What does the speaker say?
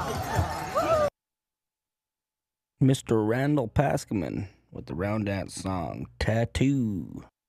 Mr. Randall Pascaman with the Round Dance song, Tattoo.